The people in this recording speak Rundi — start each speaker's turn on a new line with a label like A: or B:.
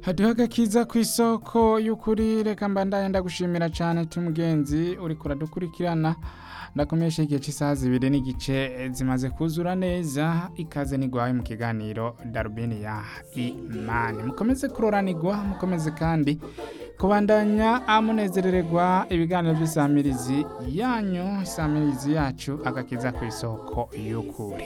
A: Haduha agakiza kw'isoko y'ukuri reka mbandaye ndagushimira cane mugenzi uriko uradukurikirana ndakomesha igihe c'isaha 2:30 zimaze kuzura neza ikaze nigwaye mu kiganiro Darubini ya Imani mukomeze kuroranirwa mukomeze kandi kubandanya amunezerererwa ibiganiro by'isamirizi yanyu isamirizi yacu agakiza kw'isoko y'ukuri